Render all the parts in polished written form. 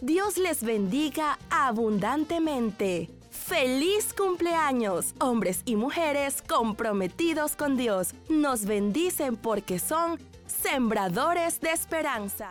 Dios les bendiga abundantemente. ¡Feliz cumpleaños! Hombres y mujeres comprometidos con Dios nos bendicen porque son sembradores de esperanza.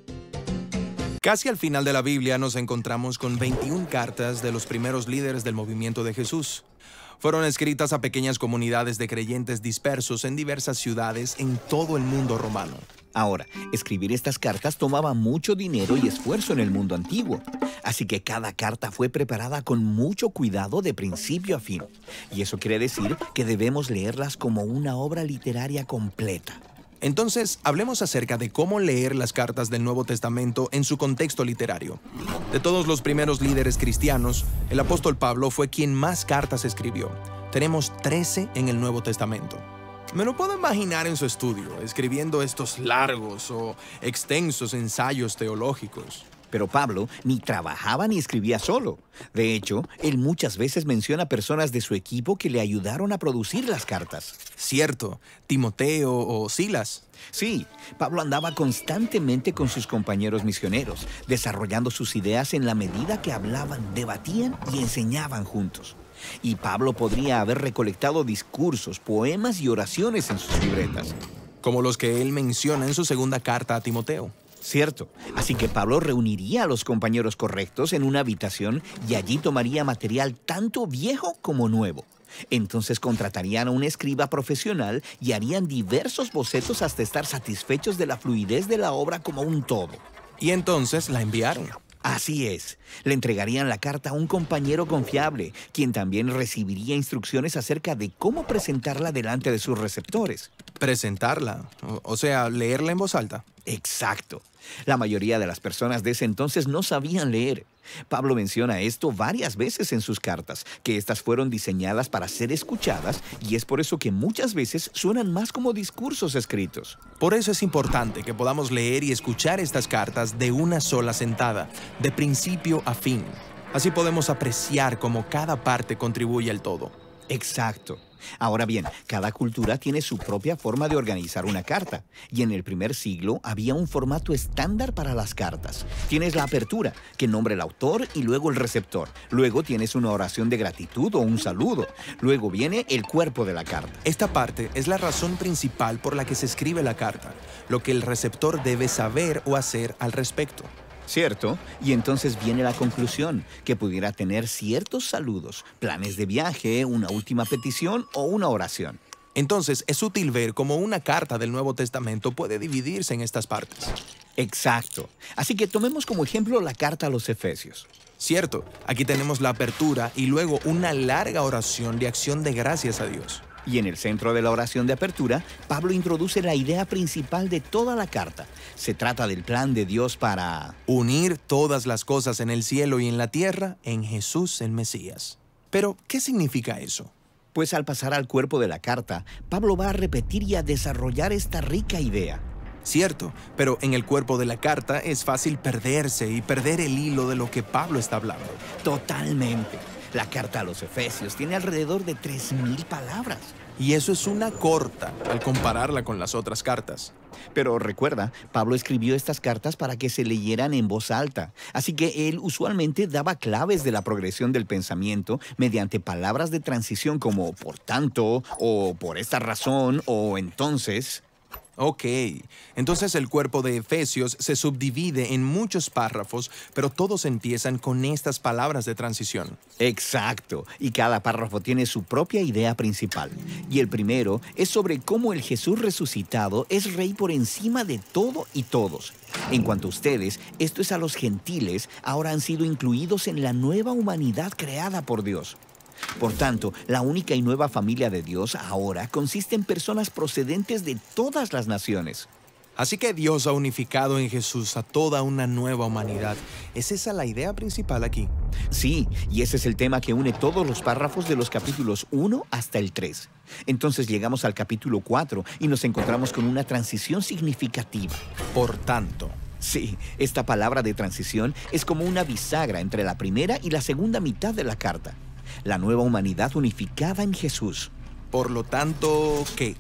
Casi al final de la Biblia nos encontramos con 21 cartas de los primeros líderes del movimiento de Jesús. Fueron escritas a pequeñas comunidades de creyentes dispersos en diversas ciudades en todo el mundo romano. Ahora, escribir estas cartas tomaba mucho dinero y esfuerzo en el mundo antiguo. Así que cada carta fue preparada con mucho cuidado de principio a fin. Y eso quiere decir que debemos leerlas como una obra literaria completa. Entonces, hablemos acerca de cómo leer las cartas del Nuevo Testamento en su contexto literario. De todos los primeros líderes cristianos, el apóstol Pablo fue quien más cartas escribió. Tenemos 13 en el Nuevo Testamento. Me lo puedo imaginar en su estudio, escribiendo estos largos o extensos ensayos teológicos. Pero Pablo ni trabajaba ni escribía solo. De hecho, él muchas veces menciona personas de su equipo que le ayudaron a producir las cartas. Cierto, Timoteo o Silas. Sí, Pablo andaba constantemente con sus compañeros misioneros, desarrollando sus ideas en la medida que hablaban, debatían y enseñaban juntos. Y Pablo podría haber recolectado discursos, poemas y oraciones en sus libretas. Como los que él menciona en su segunda carta a Timoteo. Cierto. Así que Pablo reuniría a los compañeros correctos en una habitación y allí tomaría material tanto viejo como nuevo. Entonces contratarían a un escriba profesional y harían diversos bocetos hasta estar satisfechos de la fluidez de la obra como un todo. Y entonces la enviaron. Así es. Le entregarían la carta a un compañero confiable, quien también recibiría instrucciones acerca de cómo presentarla delante de sus receptores. Presentarla, o sea, leerla en voz alta. Exacto. La mayoría de las personas de ese entonces no sabían leer. Pablo menciona esto varias veces en sus cartas, que estas fueron diseñadas para ser escuchadas y es por eso que muchas veces suenan más como discursos escritos. Por eso es importante que podamos leer y escuchar estas cartas de una sola sentada, de principio a fin. Así podemos apreciar cómo cada parte contribuye al todo. Exacto. Ahora bien, cada cultura tiene su propia forma de organizar una carta, y en el primer siglo había un formato estándar para las cartas. Tienes la apertura, que nombra el autor y luego el receptor. Luego tienes una oración de gratitud o un saludo. Luego viene el cuerpo de la carta. Esta parte es la razón principal por la que se escribe la carta, lo que el receptor debe saber o hacer al respecto. ¿Cierto? Y entonces viene la conclusión, que pudiera tener ciertos saludos, planes de viaje, una última petición o una oración. Entonces, es útil ver cómo una carta del Nuevo Testamento puede dividirse en estas partes. Exacto. Así que tomemos como ejemplo la carta a los Efesios. Cierto, aquí tenemos la apertura y luego una larga oración de acción de gracias a Dios. Y en el centro de la oración de apertura, Pablo introduce la idea principal de toda la carta. Se trata del plan de Dios para unir todas las cosas en el cielo y en la tierra en Jesús el Mesías. Pero, ¿qué significa eso? Pues al pasar al cuerpo de la carta, Pablo va a repetir y a desarrollar esta rica idea. Cierto, pero en el cuerpo de la carta es fácil perderse y perder el hilo de lo que Pablo está hablando. Totalmente. La carta a los Efesios tiene alrededor de 3,000 palabras. Y eso es una corta al compararla con las otras cartas. Pero recuerda, Pablo escribió estas cartas para que se leyeran en voz alta. Así que él usualmente daba claves de la progresión del pensamiento mediante palabras de transición como por tanto, o por esta razón, o entonces. Ok, entonces el cuerpo de Efesios se subdivide en muchos párrafos, pero todos empiezan con estas palabras de transición. Exacto, y cada párrafo tiene su propia idea principal. Y el primero es sobre cómo el Jesús resucitado es rey por encima de todo y todos. En cuanto a ustedes, esto es a los gentiles, ahora han sido incluidos en la nueva humanidad creada por Dios. Por tanto, la única y nueva familia de Dios ahora consiste en personas procedentes de todas las naciones. Así que Dios ha unificado en Jesús a toda una nueva humanidad. ¿Es esa la idea principal aquí? Sí, y ese es el tema que une todos los párrafos de los capítulos 1 hasta el 3. Entonces llegamos al capítulo 4 y nos encontramos con una transición significativa. Por tanto. Sí, esta palabra de transición es como una bisagra entre la primera y la segunda mitad de la carta. La nueva humanidad unificada en Jesús. Por lo tanto, ¿qué?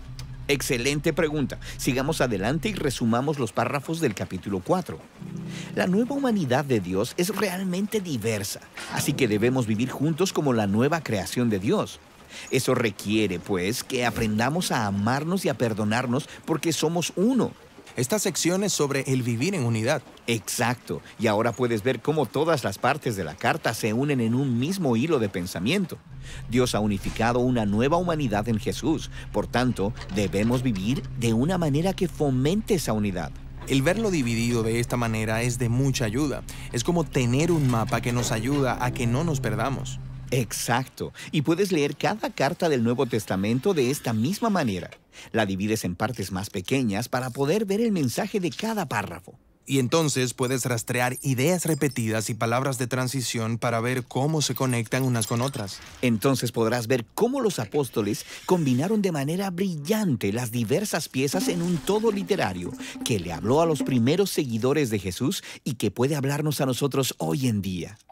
Excelente pregunta. Sigamos adelante y resumamos los párrafos del capítulo 4. La nueva humanidad de Dios es realmente diversa, así que debemos vivir juntos como la nueva creación de Dios. Eso requiere, pues, que aprendamos a amarnos y a perdonarnos porque somos uno. Esta sección es sobre el vivir en unidad. Exacto. Y ahora puedes ver cómo todas las partes de la carta se unen en un mismo hilo de pensamiento. Dios ha unificado una nueva humanidad en Jesús. Por tanto, debemos vivir de una manera que fomente esa unidad. El verlo dividido de esta manera es de mucha ayuda. Es como tener un mapa que nos ayuda a que no nos perdamos. Exacto. Y puedes leer cada carta del Nuevo Testamento de esta misma manera. La divides en partes más pequeñas para poder ver el mensaje de cada párrafo. Y entonces puedes rastrear ideas repetidas y palabras de transición para ver cómo se conectan unas con otras. Entonces podrás ver cómo los apóstoles combinaron de manera brillante las diversas piezas en un todo literario que le habló a los primeros seguidores de Jesús y que puede hablarnos a nosotros hoy en día.